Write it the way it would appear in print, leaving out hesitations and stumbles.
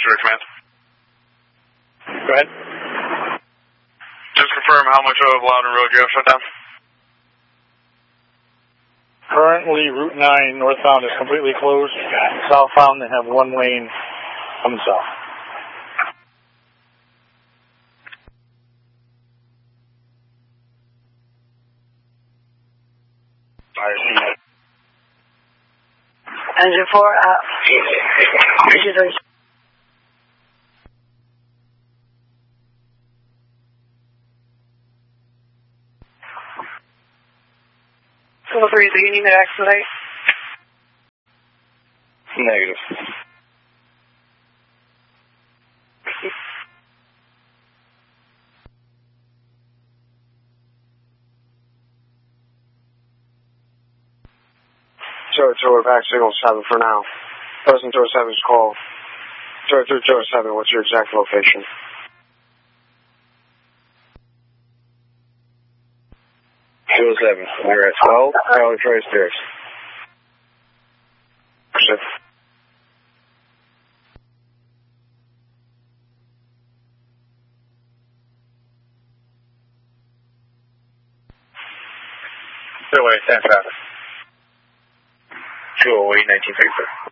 your command. Go ahead. Just confirm how much of Loudon Road you have shut down. Currently, Route 9 northbound is completely closed. Southbound, they have one lane coming south. Engine 4, Engine 3. Level 3, do you need me to expedite? Negative. Tour back signal 7 for now. Present Tour 7's call. Tour 7, what's your exact location? Tour 7, we're at 12, Charlie Trace Stairs. Shit. Away, stand traffic. 208, 1934.